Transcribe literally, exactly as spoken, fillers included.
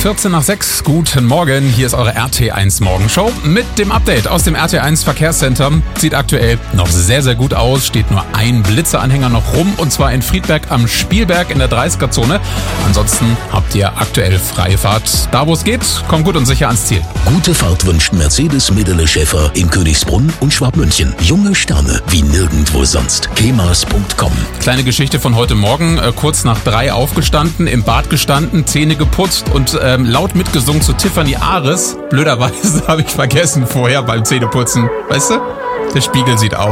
vierzehn nach sechs. Guten Morgen, hier ist eure R T eins Morgenshow mit dem Update aus dem R T eins Verkehrscenter. Sieht aktuell noch sehr, sehr gut aus. Steht nur ein Blitzeranhänger noch rum und zwar in Friedberg am Spielberg in der dreißiger-Zone. Ansonsten habt ihr aktuell freie Fahrt. Da, wo es geht, kommt gut und sicher ans Ziel. Gute Fahrt wünscht Mercedes Medele Schäfer in Königsbrunn und Schwabmünchen. Junge Sterne wie nirgendwo sonst. kemas punkt com. Kleine Geschichte von heute Morgen. Äh, kurz nach drei aufgestanden, im Bad gestanden, Zähne geputzt und ähm, laut mitgesungen zu Tiffany Ares. Blöderweise habe ich vergessen vorher beim Zähneputzen. Weißt du? Der Spiegel sieht aus.